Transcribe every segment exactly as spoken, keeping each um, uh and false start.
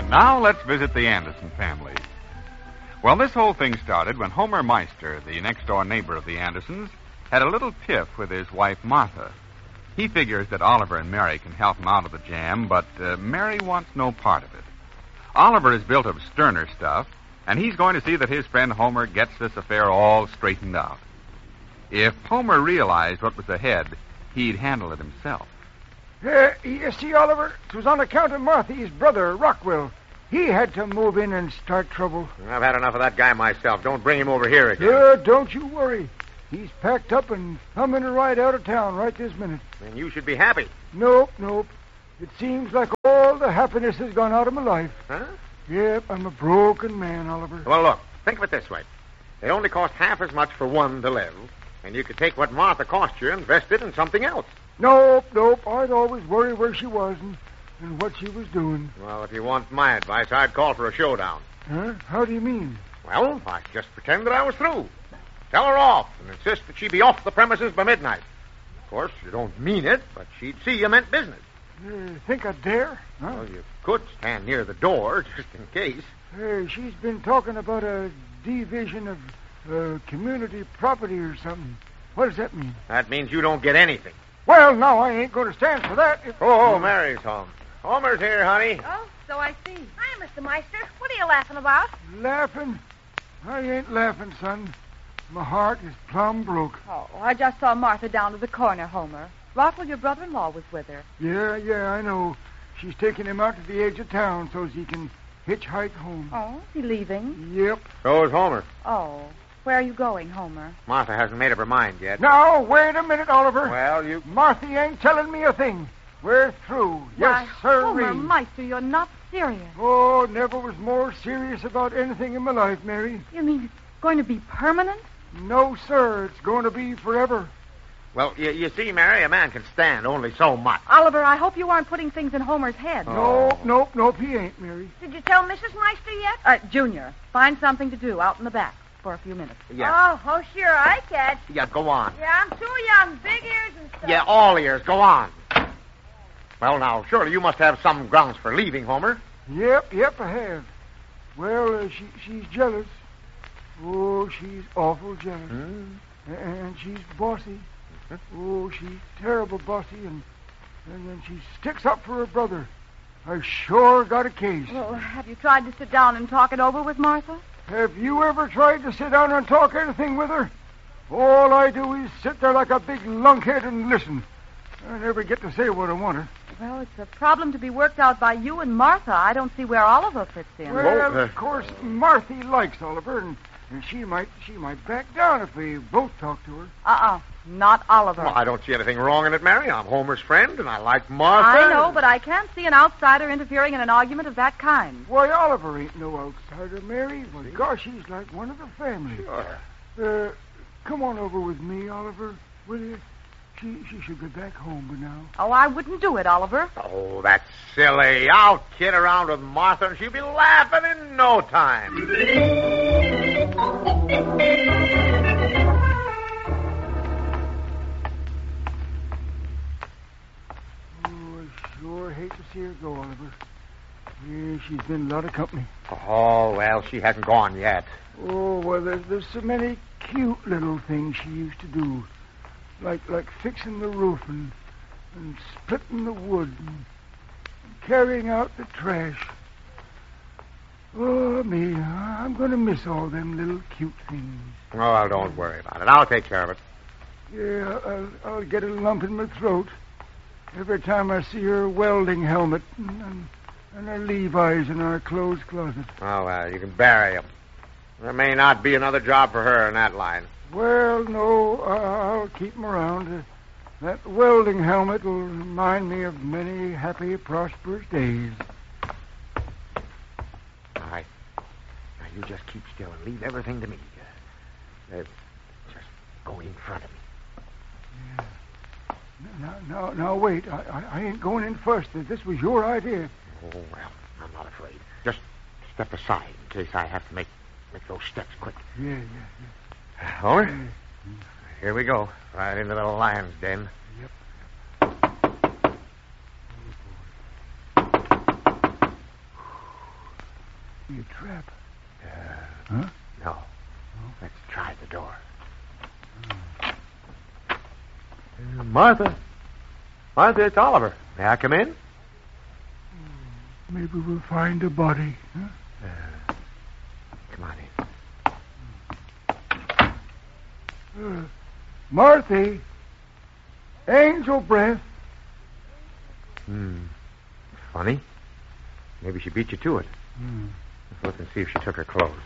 And now let's visit the Anderson family. Well, this whole thing started when Homer Meister, the next-door neighbor of the Andersons, had a little tiff with his wife, Martha. He figures that Oliver and Mary can help him out of the jam, but uh, Mary wants no part of it. Oliver is built of sterner stuff, and he's going to see that his friend Homer gets this affair all straightened out. If Homer realized what was ahead, he'd handle it himself. Uh, you see, Oliver, it was on account of Marthy's brother, Rockwell. He had to move in and start trouble. I've had enough of that guy myself. Don't bring him over here again. Uh, don't you worry. He's packed up and thumbing a ride out of town right this minute. And you should be happy. Nope, nope. It seems like all the happiness has gone out of my life. Huh? Yep, I'm a broken man, Oliver. Well, look, think of it this way. It only cost half as much for one to live, and you could take what Martha cost you and invest it in something else. Nope, nope. I'd always worry where she was and, and what she was doing. Well, if you want my advice, I'd call for a showdown. Huh? How do you mean? Well, I'd just pretend that I was through. Tell her off and insist that she be off the premises by midnight. Of course, you don't mean it, but she'd see you meant business. You think I'd dare? Huh? Well, you could stand near the door, just in case. Hey, she's been talking about a division of uh, community property or something. What does that mean? That means you don't get anything. Well, now, I ain't going to stand for that. If... Oh, oh, Mary's home. Homer's here, honey. Oh, so I see. Hi, Mister Meister. What are you laughing about? Laughing? I ain't laughing, son. My heart is plumb broke. Oh, I just saw Martha down to the corner, Homer. Rockwell, your brother-in-law, was with her. Yeah, yeah, I know. She's taking him out to the edge of town so he can hitchhike home. Oh, is he leaving? Yep. So is Homer. Oh, where are you going, Homer? Martha hasn't made up her mind yet. Now, wait a minute, Oliver. Well, you... Martha ain't telling me a thing. We're through. Yes, sir. Homer Meister, you're not serious. Oh, never was more serious about anything in my life, Mary. You mean it's going to be permanent? No, sir. It's going to be forever. Well, you, you see, Mary, a man can stand only so much. Oliver, I hope you aren't putting things in Homer's head. Oh. Nope, nope, nope, he ain't, Mary. Did you tell Missus Meister yet? Uh, Junior, find something to do out in the back for a few minutes. Yeah. Oh, oh, sure, I can. Yeah, go on. Yeah, I'm too young. Big ears and stuff. Yeah, all ears. Go on. Well, now, surely you must have some grounds for leaving, Homer. Yep, yep, I have. Well, uh, she, she's jealous. Oh, she's awful jealous. Hmm? And she's bossy. Oh, she's terrible bossy, and and then she sticks up for her brother. I sure got a case. Well, have you tried to sit down and talk it over with Martha? Have you ever tried to sit down and talk anything with her? All I do is sit there like a big lunkhead and listen. I never get to say what I want her. Well, it's a problem to be worked out by you and Martha. I don't see where Oliver fits in. Well, uh, of course, Marthy likes Oliver, and, and she might she might back down if we both talk to her. Uh-uh. Not Oliver. Well, I don't see anything wrong in it, Mary. I'm Homer's friend, and I like Martha. I know, but I can't see an outsider interfering in an argument of that kind. Why, Oliver ain't no outsider, Mary. Well, gosh, he's like one of the family. Sure. Uh, come on over with me, Oliver, will you? She she should be back home by now. Oh, I wouldn't do it, Oliver. Oh, that's silly. I'll kid around with Martha, and she'll be laughing in no time. Sure hate to see her go, Oliver. Yeah, she's been a lot of company. Oh, well, she hasn't gone yet. Oh, well, there's, there's so many cute little things she used to do. Like like fixing the roof and, and splitting the wood and carrying out the trash. Oh, me, I'm going to miss all them little cute things. Oh, well, don't worry about it. I'll take care of it. Yeah, I'll, I'll get a lump in my throat every time I see her welding helmet and, and, and her Levi's in our clothes closet. Oh, well, you can bury them. There may not be another job for her in that line. Well, no, I'll keep 'em around. Uh, that welding helmet will remind me of many happy, prosperous days. All right. Now, you just keep still and leave everything to me. Uh, uh, just go in front of me. Yeah. Now, now, now, wait. I, I, I ain't going in first. This was your idea. Oh, well, I'm not afraid. Just step aside in case I have to make, make those steps quick. Yeah, yeah, yeah. Homer, Yeah. here we go. Right into the lion's den. Yep. be a trap. Uh, Huh? no. Let's try the door. Uh, Martha. Martha, it's Oliver. May I come in? Maybe we'll find a body. Huh? Uh, come on in. Uh, Marthy. Angel breath. Hmm. Funny. Maybe she beat you to it. Hmm. Let's look and see if she took her clothes.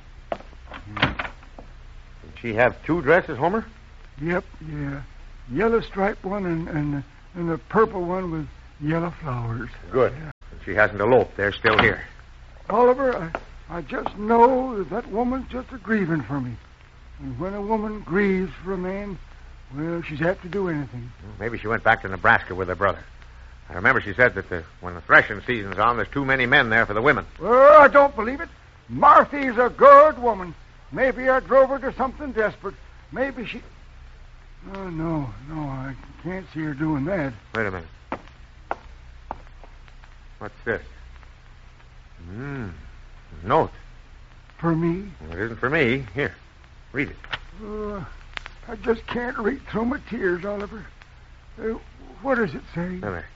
Did she have two dresses, Homer? Yep, yeah. Yellow striped one and, and, and a purple one with yellow flowers. Good. Yeah. And she hasn't eloped. They're still here. Oliver, I, I just know that that woman's just a grieving for me. And when a woman grieves for a man, well, she's apt to do anything. Well, maybe she went back to Nebraska with her brother. I remember she said that the, when the threshing season's on, there's too many men there for the women. Well, I don't believe it. Marthy's a good woman. Maybe I drove her to something desperate. Maybe she... Oh, no, no, I can't see her doing that. Wait a minute. What's this? Hmm. Note. For me? Well, it isn't for me. Here, read it. Uh, I just can't read through my tears, Oliver. Uh, what does it say? Now, there.